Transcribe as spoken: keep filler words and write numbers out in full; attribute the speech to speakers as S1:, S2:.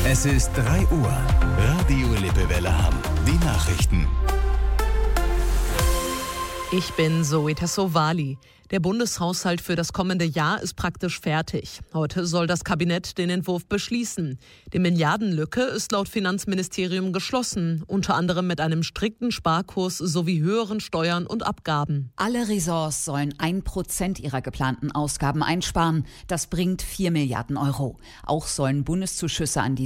S1: Es ist drei Uhr. Radio Lippewelle Hamm. Die Nachrichten.
S2: Ich bin Zoe Tassovali. Der Bundeshaushalt für das kommende Jahr ist praktisch fertig. Heute soll das Kabinett den Entwurf beschließen. Die Milliardenlücke ist laut Finanzministerium geschlossen, unter anderem mit einem strikten Sparkurs sowie höheren Steuern und Abgaben.
S3: Alle Ressorts sollen ein Prozent ihrer geplanten Ausgaben einsparen. Das bringt vier Milliarden Euro. Auch sollen Bundeszuschüsse an die